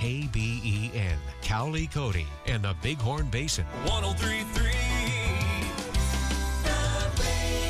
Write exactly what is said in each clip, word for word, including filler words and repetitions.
K B E N, Cowley Cody, and the Bighorn Basin. one oh three point three The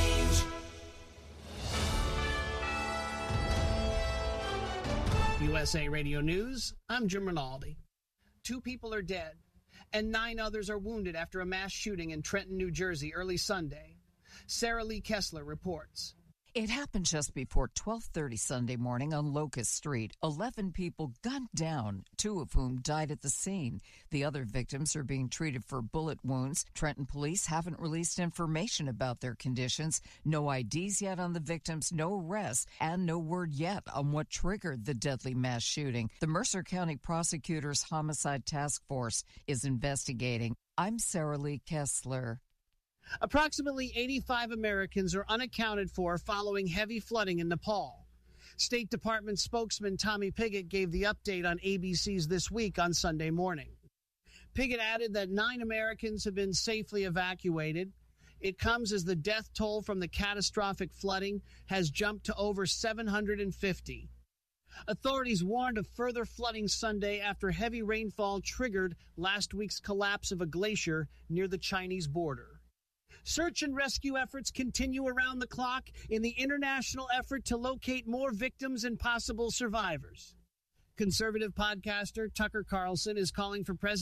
Range. U S A Radio News, I'm Jim Rinaldi. Two people are dead and nine others are wounded after a mass shooting in Trenton, New Jersey early Sunday. Sarah Lee Kessler reports. It happened just before twelve thirty Sunday morning on Locust Street. Eleven people gunned down, two of whom died at the scene. The other victims are being treated for bullet wounds. Trenton police haven't released information about their conditions. No I Ds yet on the victims, no arrests, and no word yet on what triggered the deadly mass shooting. The Mercer County Prosecutor's Homicide Task Force is investigating. I'm Sarah Lee Kessler. Approximately eighty-five Americans are unaccounted for following heavy flooding in Nepal. State Department spokesman Tommy Pigott gave the update on A B C's This Week on Sunday morning. Pigott added that nine Americans have been safely evacuated. It comes as the death toll from the catastrophic flooding has jumped to over seven hundred fifty. Authorities warned of further flooding Sunday after heavy rainfall triggered last week's collapse of a glacier near the Chinese border. Search and rescue efforts continue around the clock in the international effort to locate more victims and possible survivors. Conservative podcaster Tucker Carlson is calling for President